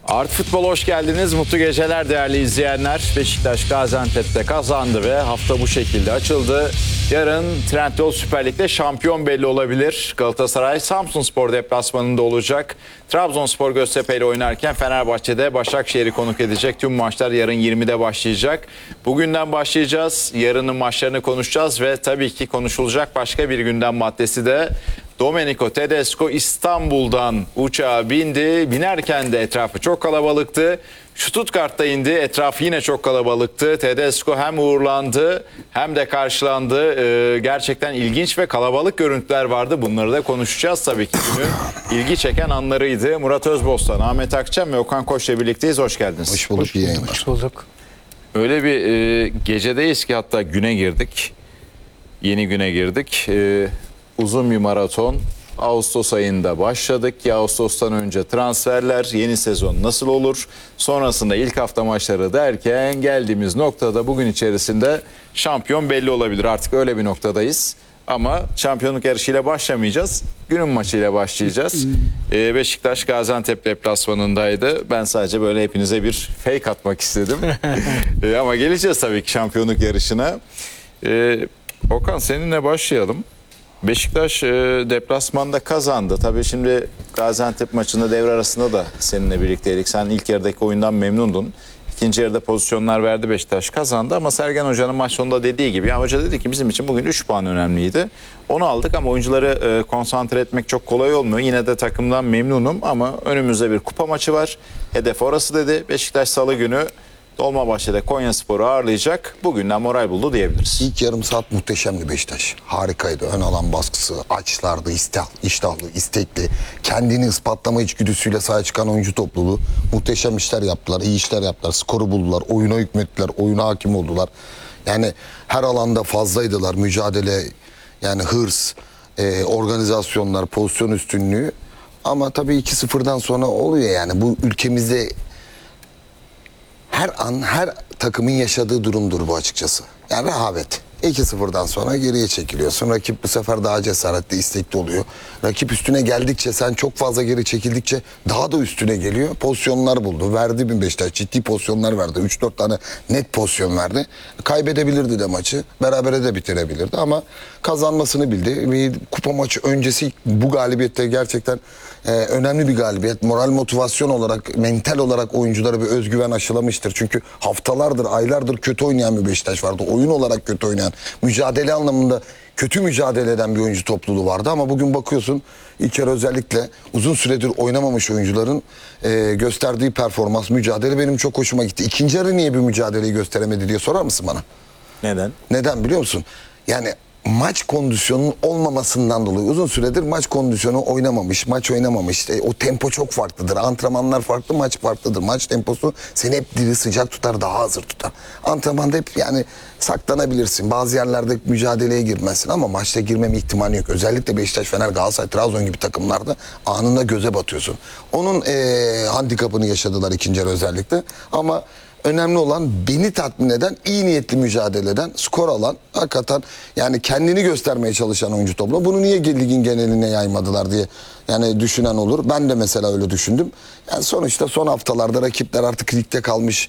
Art Futbol hoş geldiniz. Mutlu geceler değerli izleyenler. Beşiktaş Gaziantep'te kazandı ve hafta bu şekilde açıldı. Yarın Trendyol Süper Lig'de şampiyon belli olabilir. Galatasaray Samsunspor deplasmanında olacak. Trabzonspor Göztepe ile oynarken Fenerbahçe'de Başakşehir'i konuk edecek. Tüm maçlar yarın 20'de başlayacak. Bugünden başlayacağız. Yarının maçlarını konuşacağız ve tabii ki konuşulacak başka bir gündem maddesi de Domenico Tedesco İstanbul'dan uçağa bindi. Binerken de etrafı çok kalabalıktı. Stuttgart'ta indi. Etrafı yine çok kalabalıktı. Tedesco hem uğurlandı hem de karşılandı. Gerçekten ilginç ve kalabalık görüntüler vardı. Bunları da konuşacağız tabii ki. Günün ilgi çeken anlarıydı. Murat Özbostan, Ahmet Akçam ve Okan Koç'la birlikteyiz. Hoş geldiniz. Hoş bulduk, iyi yayınlar. Hoş bulduk. Öyle bir gecedeyiz ki hatta güne girdik. Yeni güne girdik. Uzun bir maraton. Ağustos ayında başladık. Ya Ağustos'tan önce transferler, yeni sezon nasıl olur? Sonrasında ilk hafta maçları derken geldiğimiz noktada bugün içerisinde şampiyon belli olabilir. Artık öyle bir noktadayız. Ama şampiyonluk yarışıyla başlamayacağız. Günün maçıyla başlayacağız. Beşiktaş Gaziantep deplasmanındaydı. Ben sadece böyle hepinize bir fake atmak istedim. Ama geleceğiz tabii ki şampiyonluk yarışına. Okan seninle başlayalım. Beşiktaş deplasmanda kazandı. Tabii şimdi Gaziantep maçında devre arasında da seninle birlikteydik. Sen ilk yarıdaki oyundan memnundun. İkinci yarıda pozisyonlar verdi, Beşiktaş kazandı. Ama Sergen Hoca'nın maç sonunda dediği gibi, ya hoca dedi ki bizim için bugün 3 puan önemliydi. Onu aldık ama oyuncuları konsantre etmek çok kolay olmuyor. Yine de takımdan memnunum ama önümüzde bir kupa maçı var. Hedef orası dedi. Beşiktaş Salı günü Dolmabahçe'de Konyaspor'u ağırlayacak. Bugünden moral buldu diyebiliriz. İlk yarım saat muhteşemdi Beşiktaş. Harikaydı. Ön alan baskısı, açlardı, iştahlı, istekli. Kendini ispatlama içgüdüsüyle sahaya çıkan oyuncu topluluğu. Muhteşem işler yaptılar, iyi işler yaptılar. Skoru buldular, oyuna hükmettiler, oyuna hakim oldular. Yani her alanda fazlaydılar. Mücadele, yani hırs, organizasyonlar, pozisyon üstünlüğü. Ama tabii 2-0'dan sonra oluyor yani. Bu ülkemizde her an her takımın yaşadığı durumdur bu açıkçası. Yani rehavet. 2-0'dan sonra geriye çekiliyorsun. Rakip bu sefer daha cesaretli, istekli oluyor. Rakip üstüne geldikçe, sen çok fazla geri çekildikçe daha da üstüne geliyor. Pozisyonlar buldu. Verdi bir Beşiktaş. Ciddi pozisyonlar verdi. 3-4 tane net pozisyon verdi. Kaybedebilirdi de maçı. Berabere de bitirebilirdi ama kazanmasını bildi. Bir kupa maçı öncesi bu galibiyette gerçekten önemli bir galibiyet. Moral, motivasyon olarak, mental olarak oyunculara bir özgüven aşılamıştır. Çünkü haftalardır, aylardır kötü oynayan bir Beşiktaş vardı. Oyun olarak kötü oynayan, mücadele anlamında kötü mücadele eden bir oyuncu topluluğu vardı. Ama bugün bakıyorsun ilk kere özellikle uzun süredir oynamamış oyuncuların gösterdiği performans, mücadele benim çok hoşuma gitti. İkinci yarı niye bir mücadeleyi gösteremedi diye sorar mısın bana? Neden? Neden biliyor musun? Yani maç kondisyonunun olmamasından dolayı uzun süredir maç kondisyonu oynamamış, maç oynamamış. O tempo çok farklıdır. Antrenmanlar farklı, maç farklıdır. Maç temposu seni hep diri, sıcak tutar, daha hazır tutar. Antrenmanda hep yani saklanabilirsin. Bazı yerlerde mücadeleye girmezsin ama maçta girmeme ihtimali yok. Özellikle Beşiktaş, Fener, Galatasaray, Trabzon gibi takımlarda anında göze batıyorsun. Onun handikapını yaşadılar ikinci yarı özellikle. Ama önemli olan beni tatmin eden, iyi niyetli mücadele eden, skor alan, hakikaten yani kendini göstermeye çalışan oyuncu topluluğu. Bunu niye ligin geneline yaymadılar diye yani düşünen olur. Ben de mesela öyle düşündüm. Yani sonuçta son haftalarda rakipler artık ligde kalmış,